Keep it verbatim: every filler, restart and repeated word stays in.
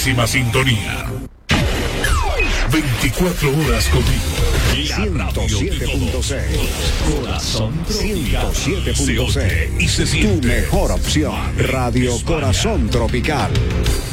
máxima sintonía. veinticuatro horas contigo. ciento siete punto seis. Corazón ciento siete punto Se oye y se seis. Tu siente. mejor opción. Radio Corazón Tropical.